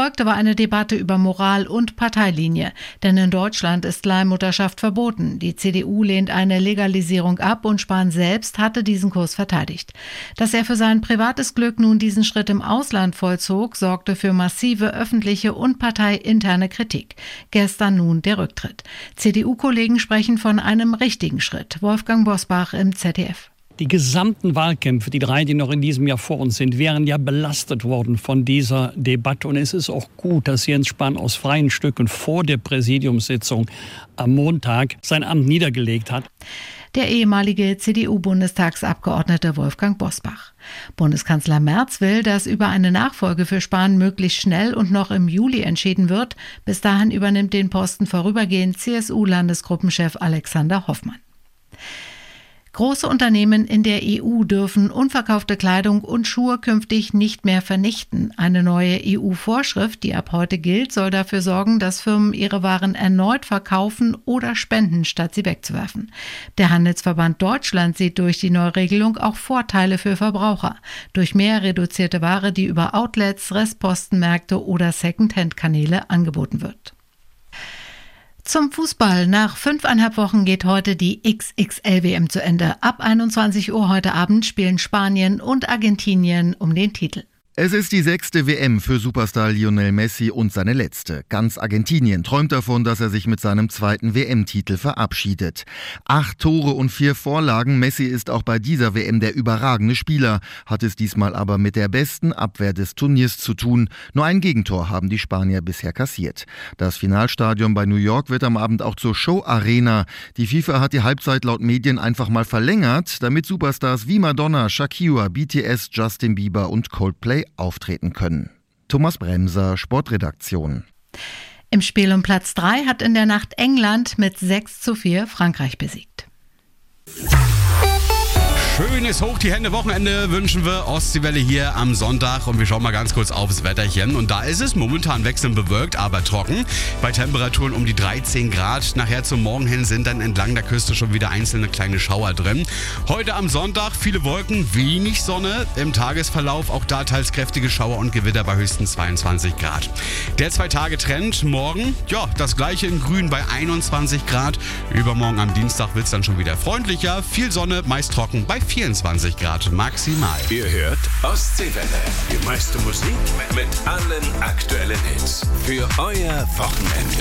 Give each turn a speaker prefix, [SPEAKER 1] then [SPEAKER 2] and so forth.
[SPEAKER 1] folgte war eine Debatte über Moral und Parteilinie. Denn in Deutschland ist Leihmutterschaft verboten. Die CDU lehnt eine Legalisierung ab und Spahn selbst hatte diesen Kurs verteidigt. Dass er für sein privates Glück nun diesen Schritt im Ausland vollzog, sorgte für massive öffentliche und parteiinterne Kritik. Gestern nun der Rücktritt. CDU-Kollegen sprechen von einem richtigen Schritt. Wolfgang Bosbach im ZDF.
[SPEAKER 2] Die gesamten Wahlkämpfe, die 3, die noch in diesem Jahr vor uns sind, wären ja belastet worden von dieser Debatte. Und es ist auch gut, dass Jens Spahn aus freien Stücken vor der Präsidiumssitzung am Montag sein Amt niedergelegt hat.
[SPEAKER 1] Der ehemalige CDU-Bundestagsabgeordnete Wolfgang Bosbach. Bundeskanzler Merz will, dass über eine Nachfolge für Spahn möglichst schnell und noch im Juli entschieden wird. Bis dahin übernimmt den Posten vorübergehend CSU-Landesgruppenchef Alexander Hoffmann. Große Unternehmen in der EU dürfen unverkaufte Kleidung und Schuhe künftig nicht mehr vernichten. Eine neue EU-Vorschrift, die ab heute gilt, soll dafür sorgen, dass Firmen ihre Waren erneut verkaufen oder spenden, statt sie wegzuwerfen. Der Handelsverband Deutschland sieht durch die Neuregelung auch Vorteile für Verbraucher. Durch mehr reduzierte Ware, die über Outlets, Restpostenmärkte oder Second-Hand-Kanäle angeboten wird. Zum Fußball. Nach 5,5 Wochen geht heute die XXL-WM zu Ende. Ab 21 Uhr heute Abend spielen Spanien und Argentinien um den Titel.
[SPEAKER 3] Es ist die 6. WM für Superstar Lionel Messi und seine letzte. Ganz Argentinien träumt davon, dass er sich mit seinem 2. WM-Titel verabschiedet. 8 Tore und 4 Vorlagen. Messi ist auch bei dieser WM der überragende Spieler, hat es diesmal aber mit der besten Abwehr des Turniers zu tun. Nur ein Gegentor haben die Spanier bisher kassiert. Das Finalstadion bei New York wird am Abend auch zur Show-Arena. Die FIFA hat die Halbzeit laut Medien einfach mal verlängert, damit Superstars wie Madonna, Shakira, BTS, Justin Bieber und Coldplay auftreten können. Thomas Bremser, Sportredaktion.
[SPEAKER 1] Im Spiel um Platz 3 hat in der Nacht England mit 6:4 Frankreich besiegt.
[SPEAKER 4] Schönes Hoch die Hände Wochenende wünschen wir. Ostseewelle hier am Sonntag und wir schauen mal ganz kurz aufs Wetterchen. Und da ist es momentan wechselnd bewölkt, aber trocken. Bei Temperaturen um die 13 Grad. Nachher zum Morgen hin sind dann entlang der Küste schon wieder einzelne kleine Schauer drin. Heute am Sonntag viele Wolken, wenig Sonne. Im Tagesverlauf auch da teils kräftige Schauer und Gewitter bei höchstens 22 Grad. Der 2-Tage-Trend morgen, ja, das gleiche in Grün bei 21 Grad. Übermorgen am Dienstag wird es dann schon wieder freundlicher. Viel Sonne, meist trocken bei 24 Grad maximal.
[SPEAKER 5] Ihr hört Ostseewelle. Die meiste Musik mit allen aktuellen Hits. Für euer Wochenende.